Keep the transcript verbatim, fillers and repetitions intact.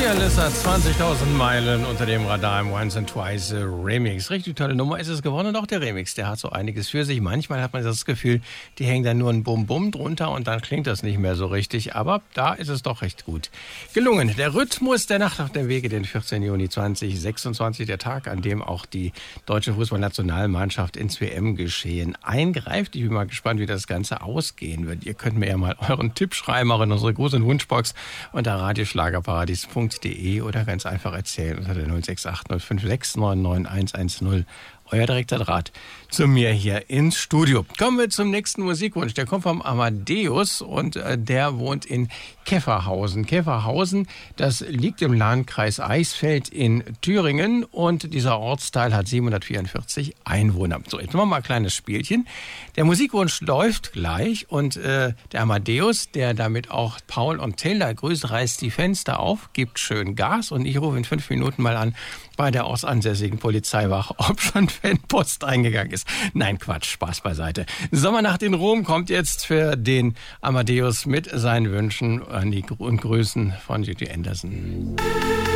Alyssa, zwanzigtausend Meilen unter dem Radar im Once and Twice Remix. Richtig tolle Nummer ist es geworden und auch der Remix, der hat so einiges für sich. Manchmal hat man das Gefühl, die hängen dann nur ein Bum-Bum drunter und dann klingt das nicht mehr so richtig. Aber da ist es doch recht gut gelungen. Der Rhythmus der Nacht auf dem Wege, den vierzehnten Juni zweitausendsechsundzwanzig, der Tag, an dem auch die deutsche Fußballnationalmannschaft ins W M-Geschehen eingreift. Ich bin mal gespannt, wie das Ganze ausgehen wird. Ihr könnt mir ja mal euren Tipp schreiben, auch in unsere Gruß- und Wunschbox unter radioschlagerparadies punkt de oder ganz einfach erzählen unter der null sechs acht null fünf sechs neun neun eins eins null. Euer direkter Draht zu mir hier ins Studio. Kommen wir zum nächsten Musikwunsch. Der kommt vom Amadeus und äh, der wohnt in Käferhausen. Käferhausen, das liegt im Landkreis Eisfeld in Thüringen und dieser Ortsteil hat siebenhundertvierundvierzig Einwohner. So, jetzt machen wir mal ein kleines Spielchen. Der Musikwunsch läuft gleich und äh, der Amadeus, der damit auch Paul und Taylor grüßt, reißt die Fenster auf, gibt schön Gas und ich rufe in fünf Minuten mal an bei der ortsansässigen Polizeiwache, ob schon Fanpost eingegangen ist. Nein, Quatsch, Spaß beiseite. Sommernacht in Rom kommt jetzt für den Amadeus mit seinen Wünschen an die und Grüßen von Judy Anderson.